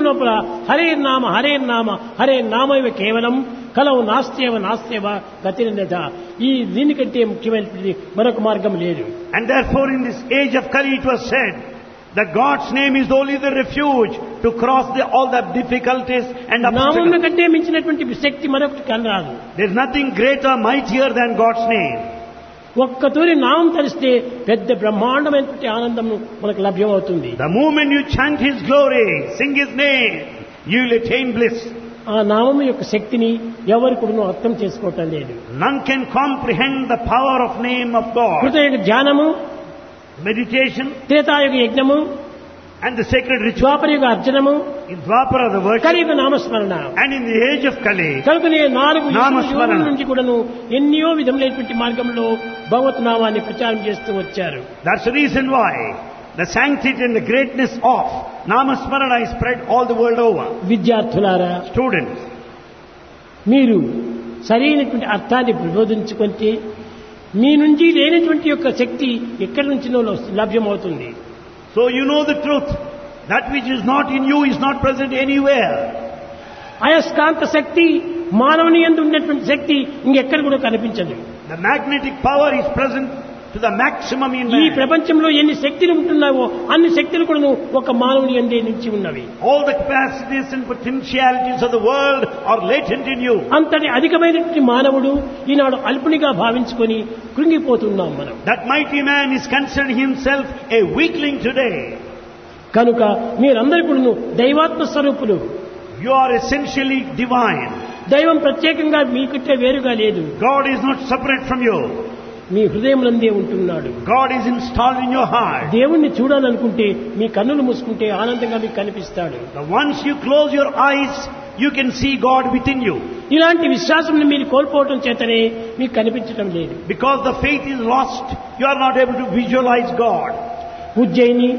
లోపల హరే నామ హరే నామైవ కేవలం కలవు నాస్త్యవ గతిరన్యథ. ఈ దీనికంటే ముఖ్యమైనటువంటి మరొక మార్గం లేదు. And therefore in this age of Kali it was said that God's name is only the refuge to cross all the difficulties and నామం obstacles. కంటే మించినటువంటి శక్తి మరొకటి కనరాదు. There is nothing greater, mightier than God's name. ఒక్కతూరి నామం తెలిస్తే పెద్ద బ్రహ్మాండమైనటువంటి ఆనందం మనకు లభ్యమవుతుంది. The moment you chant His glory, sing His name, you will attain bliss. ఆ నామం యొక్క శక్తిని ఎవరు కూడా అర్థం చేసుకోవటం లేదు. None can comprehend the power of name of God. కృతయుగ ధ్యానము, Meditation త్రేతాయుగ యజ్ఞము, and the sacred ritual. Dwaparayuga అర్చనము, In Dwapara the worship, కలియుగ నామస్మరణ. and in the age of Kali, కనుకనే 4 నామస్మరణ. యుగాల నుంచి కూడాను ఎన్నో విధములైనటువంటి మార్గంలో భగవత్ నామాన్ని ప్రచారం చేస్తూ వచ్చారు. that's the reason why the sanctity and the greatness of Namasmarana is spread all the world over. విద్యార్థులారా, Students, మీరు సరైనటువంటి అర్థాన్ని ప్రబోధించుకుంటే మీ నుంచి లేనటువంటి యొక్క శక్తి ఎక్కడి నుంచినో లభ్యమవుతుంది. so you know the truth. That which is not in you is not present anywhere. అయస్కాంత శక్తి మానవుని యందు ఉన్నటువంటి శక్తి ఇంకెక్కడ కూడా కనిపించదు. The magnetic power is present to the maximum in ఈ man. ప్రపంచంలో ఎన్ని శక్తులు ఉంటున్నావో అన్ని శక్తులు కూడా ఒక మానవుని యందే నుంచి ఉన్నవి. All the capacities and potentialities of the world are latent in you. అంతటి అధికమైనటువంటి మానవుడు ఈనాడు అల్పునిగా భావించుకొని కృంగిపోతున్నాం మనం. That mighty man is considering himself a weakling today. కనుక మీరందరూ కూడా దైవాత్మ స్వరూపులు. You are essentially divine. దైవం ప్రత్యేకంగా మీకంటే వేరుగా లేదు. God is not separate from you. మీ హృదయంలోనే ఉంటున్నాడు. God is installed in your heart. దేవుణ్ణి చూడాలనుకుంటే మీ కన్నులు మూసుకుంటే ఆనందంగా మీకు కనిపిస్తాడు. Once you close your eyes, you can see God within you. ఇలాంటి విశ్వాసం మీరు కోల్పోవటం చేతనే మీకు కనిపించడం లేదు. Because the faith is lost, you are not able to visualize God. Ujjaini,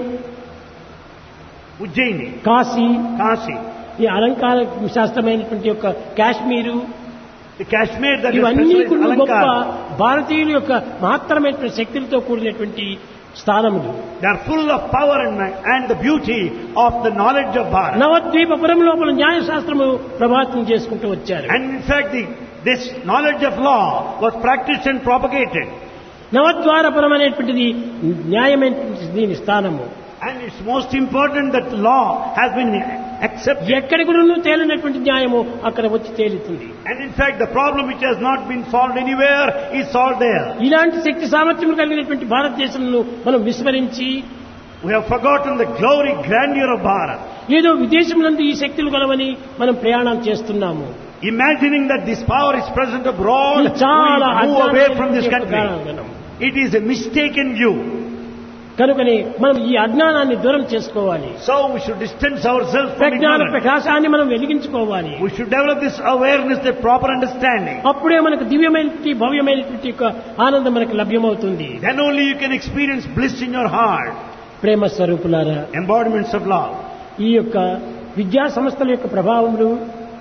Ujjaini, Kashi, Kasi, ఈ అలంకార శాస్త్రమైనటువంటి యొక్క Kashmir, the Kashmir that is ఇవన్నీ specialized కూడా గొప్ప Alankar, భారతీయుల యొక్క మహత్తరమైనటువంటి శక్తులతో కూడినటువంటి స్థానములు. they are full of power and the beauty of the knowledge of Bharat. నవద్వీపపురం లోపల న్యాయశాస్త్రము ప్రభావితం చేసుకుంటూ వచ్చారు. And in fact, this knowledge of law was practiced and propagated. నవద్వారపురం అనేటువంటిది న్యాయమైనటువంటి దీని స్థానము. And it's most important that law has been accepted. ఎక్కడి కూడా తేలినటువంటి న్యాయము అక్కడ వచ్చి తేలుతుంది. And in fact, the problem which has not been solved anywhere is solved there. ఇలాంటి శక్తి సామర్థ్యం కలిగినటువంటి భారతదేశంలో మనం విస్మరించి We have forgotten the glory, grandeur of Bharat. ఏదో విదేశంలో ఈ శక్తులు కలవని మనం ప్రయాణం చేస్తున్నాము. Imagining that this power is present abroad, ఇది చాలా we move away from this అజ్ఞానం. country. It is a mistaken view. కనుకనే మనం ఈ అజ్ఞానాన్ని దూరం చేసుకోవాలి. So we should distance ourselves from ప్రజ్ఞాన ignorance. ప్రకాశాన్ని మనం వెలిగించుకోవాలి. We should develop this awareness, the proper understanding. అప్పుడే మనకు దివ్యమైనటువంటి భవ్యమైనటువంటి యొక్క ఆనందం మనకు లభ్యమవుతుంది. Then only you can experience bliss in your heart. ప్రేమ స్వరూపులారా, Embodiments of love. ఈ యొక్క విద్యా సంస్థల యొక్క ప్రభావములు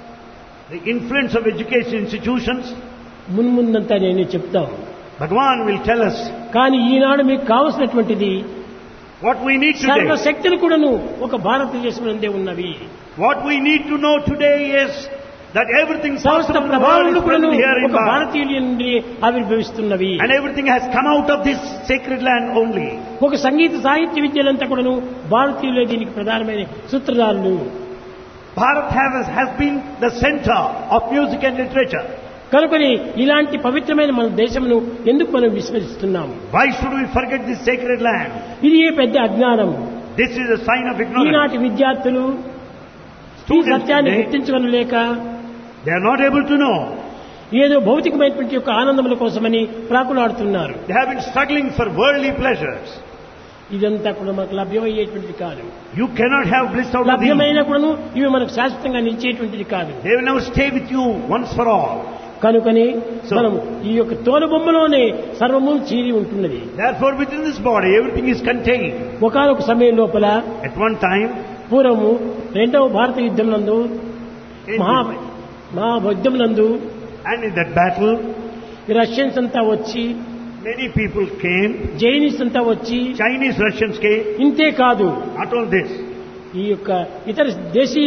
The influence of education institutions. మున్ముందంతా నేను చెప్తాను. Bhagavan will tell us కానీ ఈనాడు మీకు కావలసినటువంటిది what we need today. సర్వశక్తులు కూడాను ఒక భారతదేశంలోనే ఉన్నవి. What we need to know today is that everything సమస్త possible in the world ప్రభావాలు is కూడాను present here in ఒక Bharat. భారతీయుల నుండి ఆవిర్భవిస్తున్నవి. And everything has come out of this sacred land only. ఒక సంగీత సాహిత్య విద్యలంతా కూడాను భారతీయులే దీనికి ప్రధానమైన సూత్రధారులు. Bharat has been the center of music and literature. కనుకని ఇలాంటి పవిత్రమైన మన దేశమును ఎందుకు మనం విస్మరిస్తున్నాము? Why should we forget this sacred land? ఇది ఏ పెద్ద అజ్ఞానం. This is a sign of ignorance. ఈనాటి విద్యార్థులు ఈ Students సత్యాన్ని today, గుర్తించగలలేక they are not able to know. ఏదో భౌతికమైనటువంటి యొక్క ఆనందముల కోసమని ప్రాకులాడుతున్నారు. They have been struggling for worldly pleasures. ఇదంతా కూడా మనకు లభ్యమయ్యేటువంటిది కాదు. You cannot have bliss out of these. లభ్యమైన కూడాను ఇవి మనకు శాశ్వతంగా నిలిచేటువంటిది కాదు. They will never stay with you once for all. కనుకని మనం ఈ యొక్క తోలుబొమ్మలోనే సర్వము చీరి ఉంటున్నది. Therefore, within this body, everything is contained. ఒకనొక సమయం లోపల At one time, పూర్వము రెండవ భారత యుద్ధం నందు మహాయుద్ధం నందు and in that battle, Russians అంతా వచ్చి, many people came. జైనీస్ అంతా వచ్చి, Chinese, Russians came. ఇంతే కాదు Not only this, ఈ యొక్క ఇతర దేశీయ